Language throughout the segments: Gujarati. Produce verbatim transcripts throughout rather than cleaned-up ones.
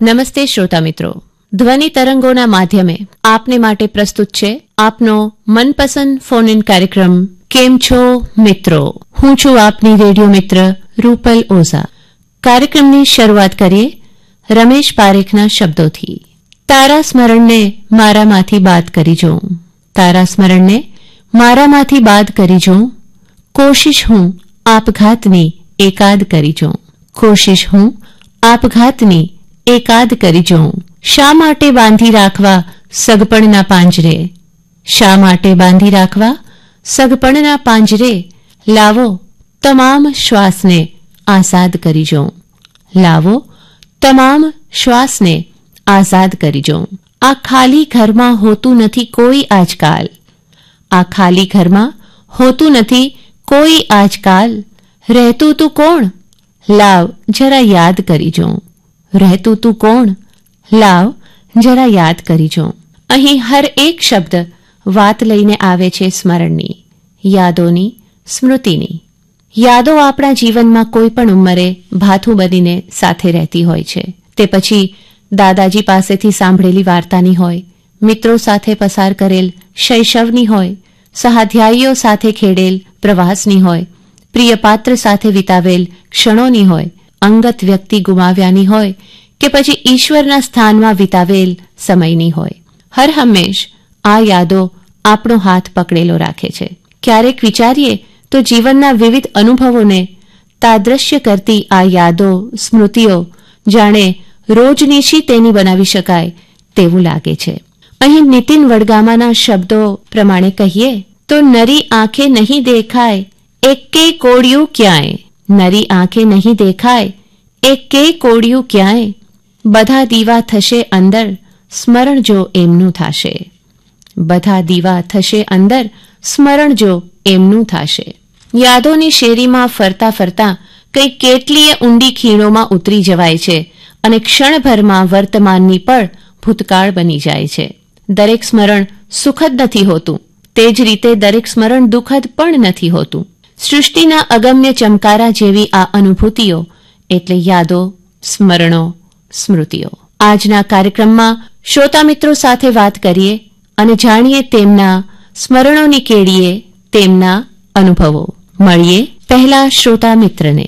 નમસ્તે શ્રોતા મિત્રો, ધ્વનિ તરંગોના માધ્યમે આપને માટે પ્રસ્તુત છે આપનો મનપસંદ ફોન ઇન કાર્યક્રમ કેમ છો મિત્રો. હું છું આપની રેડિયો મિત્ર રૂપલ ઓઝા. કાર્યક્રમની શરૂઆત કરીએ રમેશ પારેખના શબ્દોથી. તારા સ્મરણને મારામાંથી બાદ કરી જોઉં, તારા સ્મરણને મારામાંથી બાદ કરી જોઉં, કોશિશ હું આપઘાતની એકાદ કરી જોઉં, કોશિશ હું આપઘાતની એકાદ કરી જોઉં. શા માટે બાંધી રાખવા સગપણના પાંજરે, શા માટે બાંધી રાખવા સગપણના પાંજરે, લાવો તમામ શ્વાસને આઝાદ કરી જોઉં, લાવો તમામ શ્વાસને આઝાદ કરી જોઉં. આ ખાલી ઘરમાં હોતું નથી કોઈ આજકાલ, આ ખાલી ઘરમાં હોતું નથી કોઈ આજકાલ, રહેતું તું કોણ લાવ જરા યાદ કરી જોઉં, રહેતું તું કોણ લાવ જરા યાદ કરી જોઉં. અહીં હર એક શબ્દ વાત લઈને આવે છે સ્મરણની, યાદોની, સ્મૃતિની. યાદો આપણા જીવનમાં કોઈ પણ ઉંમરે ભાથું બનીને સાથે રહેતી હોય છે. તે પછી દાદાજી પાસેથી સાંભળેલી વાર્તાની હોય, મિત્રો સાથે પસાર કરેલ શૈશવની હોય, સહાધ્યાયીઓ સાથે ખેડેલ પ્રવાસની હોય, પ્રિય પાત્ર સાથે વિતાવેલ ક્ષણોની હોય, અંગત વ્યક્તિ ગુમાવ્યાની હોય કે પછી ઈશ્વરના સ્થાનમાં વિતાવેલ સમયની હોય. હર હંમેશ આ યાદો આપણો હાથ પકડેલો રાખે છે. ક્યારેક વિચારીએ તો જીવનના વિવિધ અનુભવોને તાદ્રશ્ય કરતી આ યાદો, સ્મૃતિઓ જાણે રોજનીશી તેની બનાવી શકાય તેવું લાગે છે. અહીં નીતિન વડગામાના શબ્દો પ્રમાણે કહીએ તો નરી આંખે નહીં દેખાય એકે કોડિયું ક્યાંય, નરી આંખે નહીં દેખાય એકે કોડિયું ક્યાંય, બધા દીવા થશે અંદર સ્મરણ જો એમનું થાશે, બધા દીવા થશે અંદર સ્મરણ જો એમનું થાશે. યાદોની શેરીમાં ફરતા ફરતા કંઈ કેટલીય ઊંડી ખીણોમાં ઉતરી જવાય છે અને ક્ષણભરમાં વર્તમાનની પણ ભૂતકાળ બની જાય છે. દરેક સ્મરણ સુખદ નથી હોતું, તે જ રીતે દરેક સ્મરણ દુઃખદ પણ નથી હોતું. સૃષ્ટિના અગમ્ય ચમકારા જેવી આ અનુભૂતિઓ એટલે યાદો, સ્મરણો, સ્મૃતિઓ. આજના કાર્યક્રમમાં શ્રોતા મિત્રો સાથે વાત કરીએ અને જાણીએ તેમના સ્મરણોની કેળીએ તેમના અનુભવો. મળીએ પહેલા શ્રોતા મિત્રને.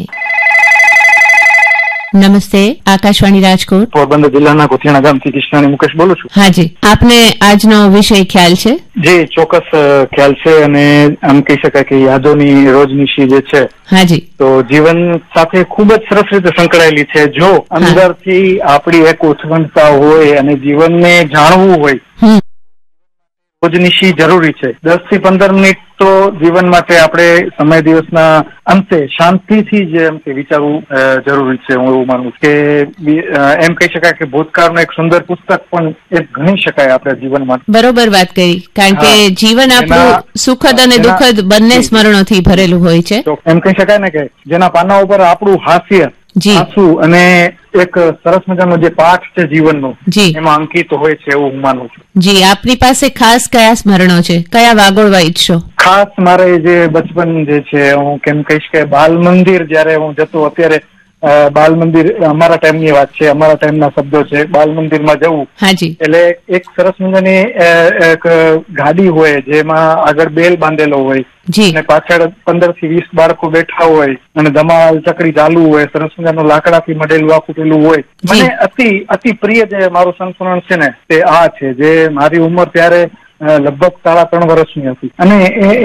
નમસ્તે, આકાશવાણી રાજકોટ. પોરબંદર જિલ્લાના કોથિયાણા ગામથી કૃષ્ણાની મુકેશ બોલું છું. હાજી, આપને આજનો વિષય ખ્યાલ છે? જી, ચોક્કસ ખ્યાલ છે અને આમ કહી શકાય કે યાદોની રોજનીશી જે છે હાજી તો જીવન સાથે ખૂબ જ સરસ રીતે સંકળાયેલી છે. જો અંદરથી આપણી એક ઉત્કંઠતા હોય અને જીવનને જાણવું હોય, રોજનીશી જરૂરી છે. દસ થી પંદર મિનિટ તો જીવન માટે આપણે સમય દિવસના અંતે શાંતિથી જ એમ કે વિચારવું જરૂરી છે. હું એવું માનું છું કે એમ કહી શકાય કે ભૂતકાળનું એક સુંદર પુસ્તક પણ એક ગણી શકાય આપણા જીવન માટે. બરોબર વાત કરી, કારણ કે જીવન આપણું સુખદ અને દુઃખદ બંને સ્મરણોથી ભરેલું હોય છે. એમ કહી શકાય ને કે જેના પાના ઉપર આપણું હાસ્ય, આંસુ અને એક સરસ મજાનો જે પાઠ છે જીવનનો એમાં અંકિત હોય છે એવું હું માનું છું. જી, આપની પાસે ખાસ કયા સ્મરણો છે, કયા વાગોળવા ઈચ્છો? ખાસ મારે જે બચપન જે છે, હું કેમ કહીશ કે બાલ મંદિર જયારે હું જતો, અત્યારે બાલ મંદિર અમારા ટાઈમ ની વાત છે, અમારા ટાઈમ ના શબ્દો છે. બાલ મંદિર માં જવું એટલે એક સરસ મજાની એક ગાડી હોય જેમાં આગળ બેલ બાંધેલો હોય અને પાછળ પંદર થી વીસ બાળકો બેઠા હોય અને ધમાલ ચકડી ચાલુ હોય, સરસ મજાનું લાકડાથી મઢેલું આખું પેલું હોય. મને અતિ અતિ પ્રિય જે મારું સંસ્મરણ છે ને તે આ છે, જે મારી ઉંમર ત્યારે લગભગ સાડા ત્રણ વર્ષની હતી અને